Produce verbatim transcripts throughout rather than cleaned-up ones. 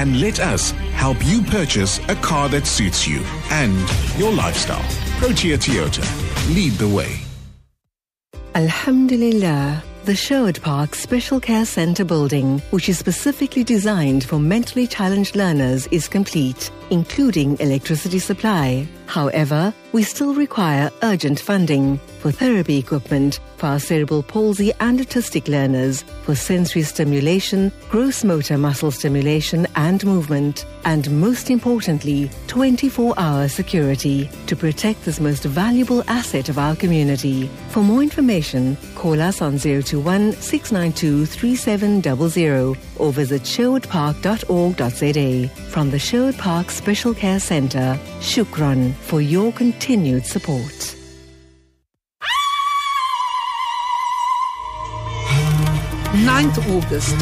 and let us help you purchase a car that suits you and your lifestyle. Protea Toyota. Lead the way. Alhamdulillah. The Sherwood Park Special Care Centre building, which is specifically designed for mentally challenged learners, is complete, including electricity supply. However, we still require urgent funding for therapy equipment for our cerebral palsy and autistic learners, for sensory stimulation, gross motor muscle stimulation and movement, and most importantly, twenty-four hour security to protect this most valuable asset of our community. For more information, call us on zero two one, six nine two, three seven zero zero or visit sherwood park dot org dot z a. From the Sherwood Park Special Care Centre, Shukran for your continued support. ninth of August,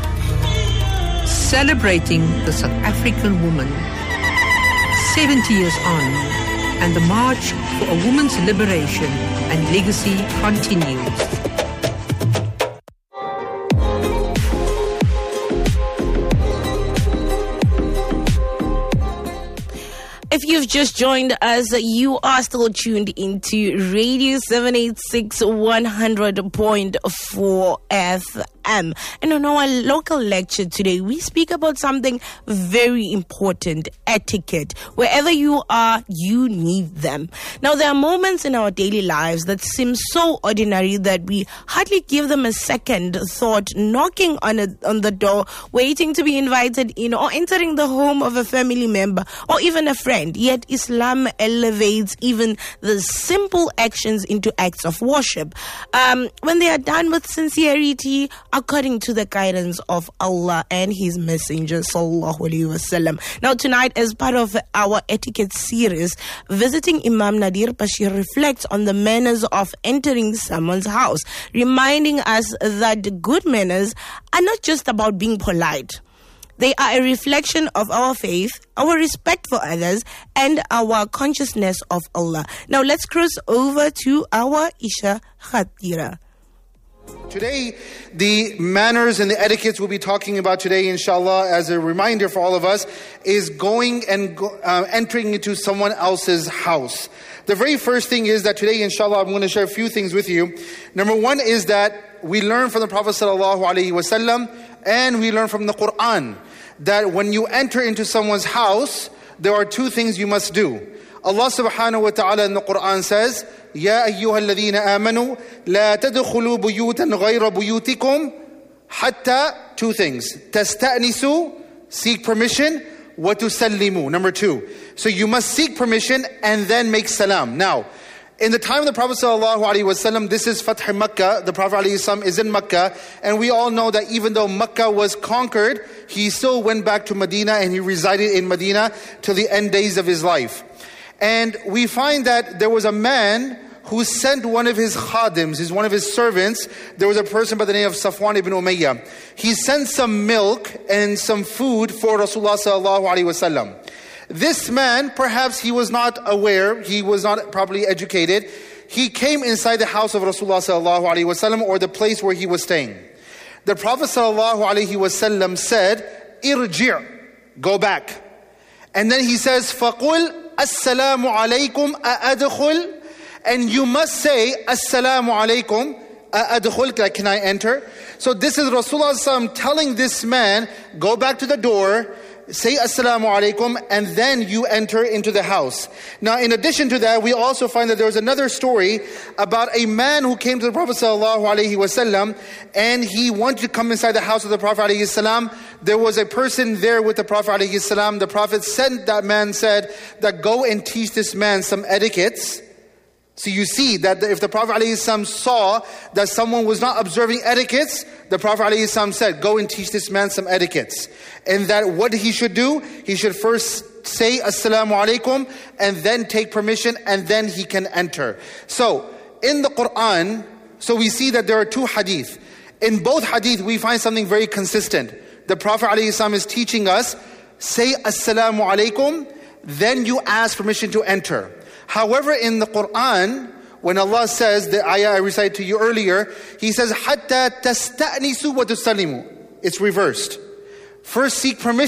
celebrating the South African woman, seventy years on, and the march for a woman's liberation and legacy continues. If you've just joined us, you are still tuned into Radio seven eighty-six one hundred point four F M. And on our local lecture today, we speak about something very important, etiquette. Wherever you are, you need them. Now, there are moments in our daily lives that seem so ordinary that we hardly give them a second thought, knocking on, a, on the door, waiting to be invited in, or entering the home of a family member or even a friend. Yet Islam elevates even the simple actions into acts of worship um, when they are done with sincerity, according to the guidance of Allah and His Messenger Sallallahu Alaihi Wasallam. Now tonight, as part of our etiquette series, visiting Imam Nadir Bashir reflects on the manners of entering someone's house, reminding us that good manners are not just about being polite. They are a reflection of our faith, our respect for others, and our consciousness of Allah. Now let's cross over to our Isha Khatira. Today, the manners and the etiquettes we'll be talking about today, inshallah, as a reminder for all of us, is going and go, uh, entering into someone else's house. The very first thing is that today, inshallah, I'm going to share a few things with you. Number one is that we learn from the Prophet sallallahu alaihi wasallam, and we learn from the Quran, that when you enter into someone's house, there are two things you must do. Allah subhanahu wa ta'ala in the Quran says, Ya ayyuha alladhina amanu, la tadkhulu buyutan ghayra buyutikum, hatta, two things, tasta'nisu, seek permission, wa tusallimu, number two. So you must seek permission and then make salam. Now, in the time of the Prophet sallallahu alaihi wasallam, this is Fath Makkah. The Prophet alaihi wasallam is in Makkah, and we all know that even though Makkah was conquered, he still went back to Medina and he resided in Medina till the end days of his life. And we find that there was a man who sent one of his khadims, his one of his servants. There was a person by the name of Safwan ibn Umayyah. He sent some milk and some food for Rasulullah sallallahu alaihi wasallam. This man, perhaps he was not aware, he was not properly educated. He came inside the house of Rasulullah sallallahu alaihi wasallam, or the place where he was staying. The Prophet sallallahu alaihi wasallam said, "Irji', go back." And then he says, "Faqul assalamu alaykum a'adkhul," and you must say assalamu alaykum a'adkhul, like, can I enter? So this is Rasulullah sallallahu alaihi wasallam telling this man, go back to the door, say assalamu alaikum, and then you enter into the house. Now, in addition to that, we also find that there was another story about a man who came to the Prophet sallallahu alaihi wasallam, and he wanted to come inside the house of the Prophet alaihi salam. There was a person there with the Prophet alaihi salam. The Prophet sent that man, said that go and teach this man some etiquettes. So you see that if the Prophet ﷺ saw that someone was not observing etiquettes, the Prophet ﷺ said, go and teach this man some etiquettes. And that what he should do, he should first say assalamu alaikum and then take permission and then he can enter. So in the Quran, so we see that there are two hadith. In both hadith, we find something very consistent. The Prophet ﷺ is teaching us, say assalamu alaikum, then you ask permission to enter. However, in the Quran, when Allah says, the ayah I recited to you earlier, He says, حَتَّى تَسْتَأْنِسُوا وَتُسَلِّمُوا. It's reversed. First seek permission.